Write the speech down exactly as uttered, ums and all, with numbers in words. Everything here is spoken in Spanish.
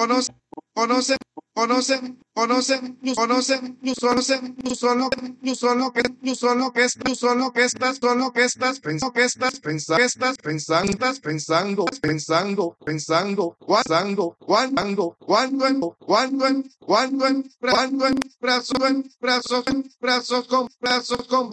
conoce, conoce, conoce, conoce, tú conoce, tú conoce, tú solo, tú solo que, tú solo que es, tú solo que estás, solo que estás pensando, que estás pensando, que estás pensando, estás pensando, pensando, pensando, cuando, cuando, cuando, cuando, cuando, cuando, en brazos, en brazos, en brazos con brazos con